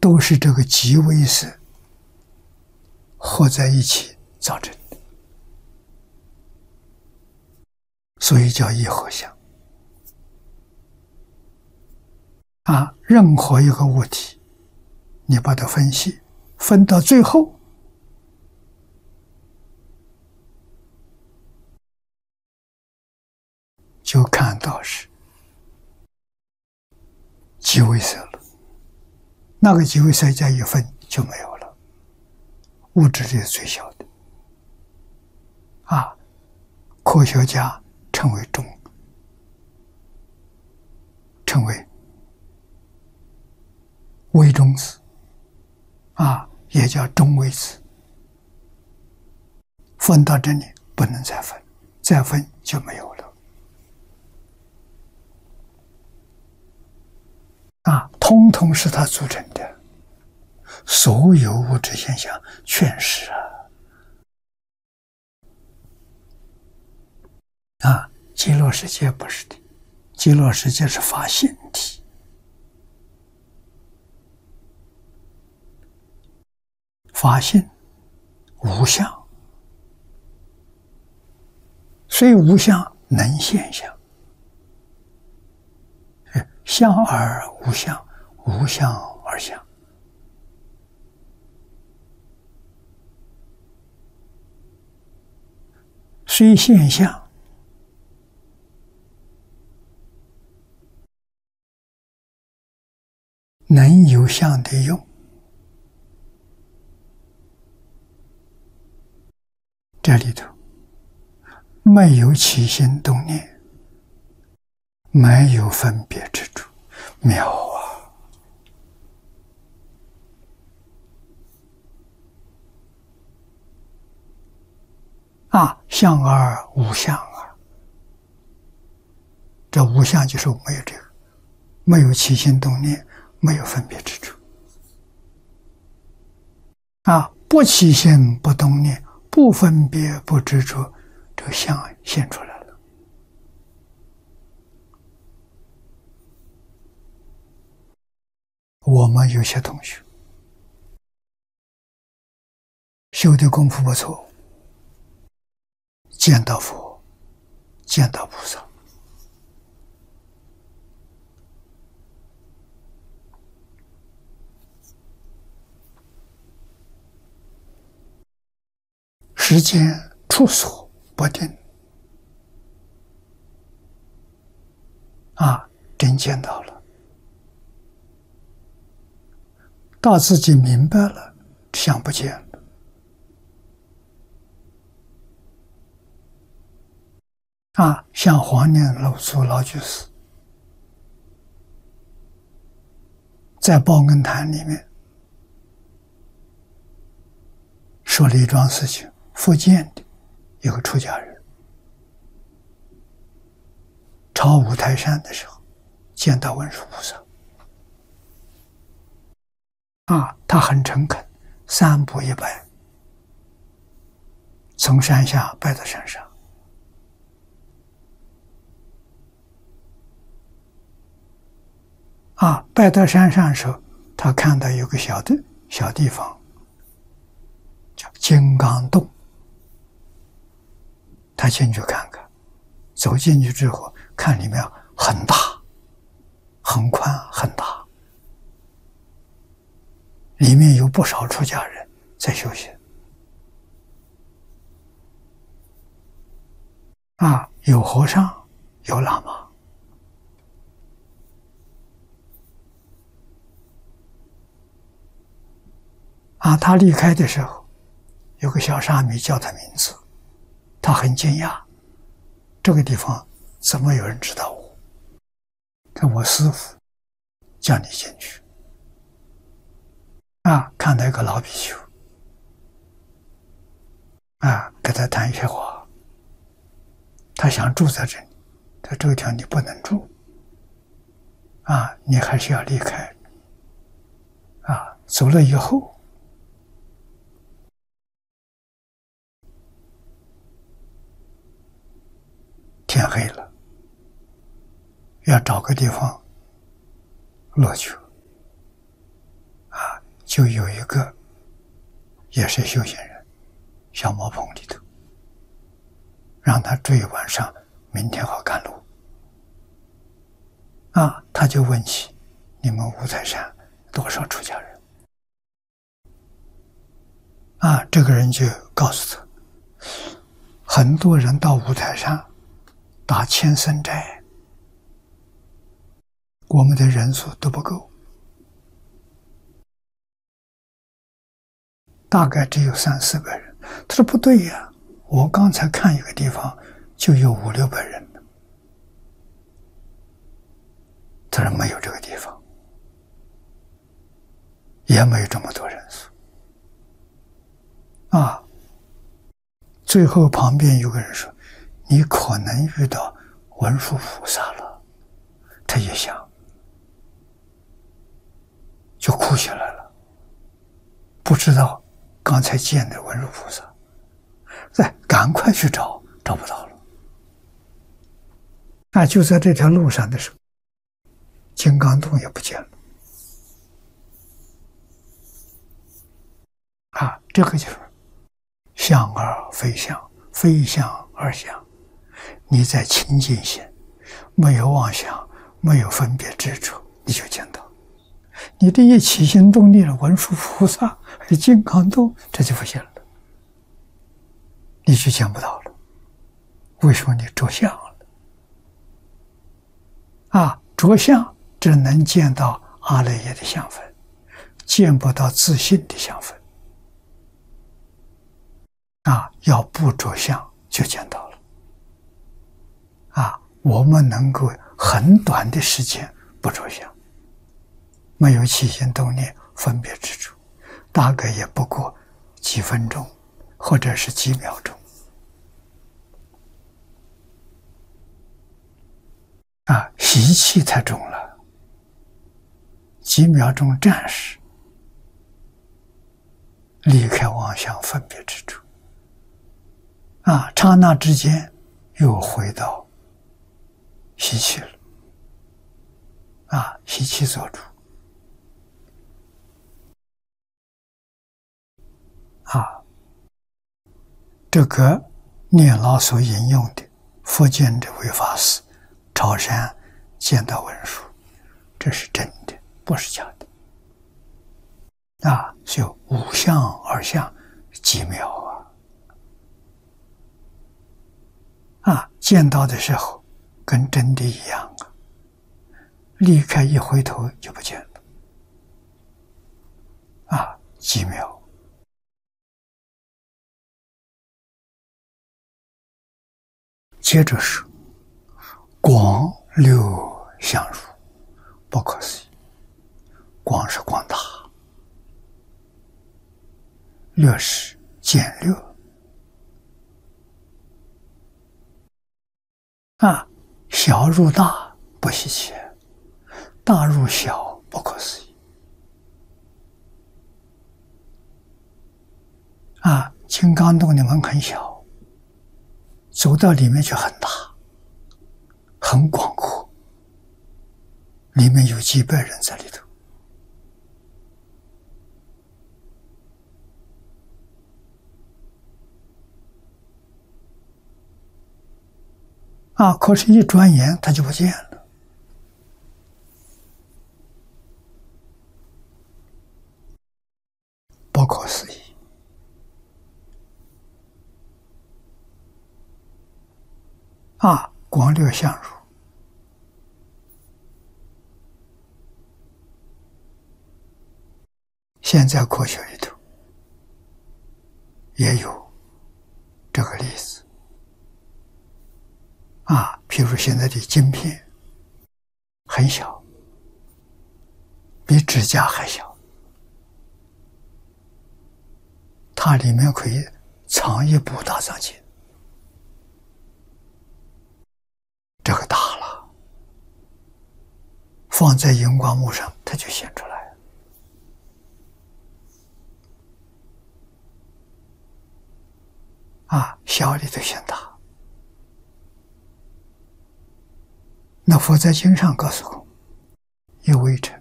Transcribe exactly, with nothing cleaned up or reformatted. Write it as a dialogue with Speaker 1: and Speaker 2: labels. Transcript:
Speaker 1: 都是这个极微色合在一起造成的，所以叫一合相。啊，任何一个物体，你把它分析，分到最后，就看到是极微色了。那个极微色加一分就没有了，物质里最小的。啊，科学家称为中，称为微中子，啊，也叫中微子。分到这里不能再分，再分就没有了。啊，通通是它组成的，所有物质现象全是啊。啊，极乐世界不是的，极乐世界是法性体，法性无相，虽无相能现象。相而无相，无相而相。虽现象，能有相的用。这里头没有起心动念，没有分别之处，妙啊！啊，相而无相啊！这无相就是没有这个，没有起心动念，没有分别之处。啊，不起心不动念，不分别不执着，这个相现出来了。我们有些同学修的功夫不错，见到佛，见到菩萨，时间处所不定，啊，真见到了，到自己明白了，相不见了。啊，像黄念老祖老居士在报恩坛里面说了一桩事情，福建的有个出家人朝五台山的时候见到文殊菩萨，啊，他很诚恳，三步一拜，从山下拜到山上。啊，拜到山上的时候，他看到有个小的小地方，叫金刚洞。他进去看看，走进去之后，看里面很大、很宽、很大，里面有不少出家人在修行。啊，有和尚，有喇嘛。啊，他离开的时候，有个小沙弥叫他名字，他很惊讶，这个地方怎么有人知道我？这我师父叫你进去。啊，看到一个老比丘，啊，跟他谈一些话，他想住在这里，在这个地方你不能住，啊，你还是要离开。啊，走了以后，天黑了，要找个地方落去。啊， 就有一个也是修行人，小茅棚里头，让他住一晚上，明天好赶路。啊，他就问起你们五台山多少出家人？啊，这个人就告诉他，很多人到五台山打千僧斋，我们的人数都不够，大概只有三四百人。他说不对呀，我刚才看一个地方就有五六百人。他说没有这个地方，也没有这么多人数。啊，最后旁边有个人说，你可能遇到文殊菩萨了。他一想就哭起来了，不知道刚才见的文殊菩萨，再赶快去找，找不到了。那就在这条路上的时候，金刚洞也不见了。啊，这个就是相而非相，非相而相。你在清净心，没有妄想，没有分别执着，你就见到。你这一起心动念了文殊菩萨、金刚洞，这就不见了，你就见不到了。为什么你着相了？啊，着相只能见到阿赖耶的相分，见不到自信的相分。啊，要不着相就见到了。啊，我们能够很短的时间不着相，没有起心动念分别执着，大概也不过几分钟或者是几秒钟。啊，习气太重了，几秒钟暂时离开妄想分别执着。啊，刹那之间又回到习气了。啊，习气做主。啊，这个念老所引用的福建这位法师朝山见到文殊，这是真的，不是假的。啊，就五相二相几秒啊！啊，见到的时候跟真的一样啊，离开一回头就不见了。啊，几秒。接着是广六相如，不可思议。广是广大，略是简略。啊，小入大不稀奇，大入小不可思议。啊，金刚洞的门很小，走到里面去很大，很广阔，里面有几百人在里头。啊，可是一转眼他就不见了。不可思议。啊，广略相如。现在科学里头也有这个例子。啊，譬如现在的晶片很小，比指甲还小，它里面可以藏一部大藏经，这个大了，放在荧光幕上它就显出来。啊，小里头显大。那佛在经上告诉我，有为者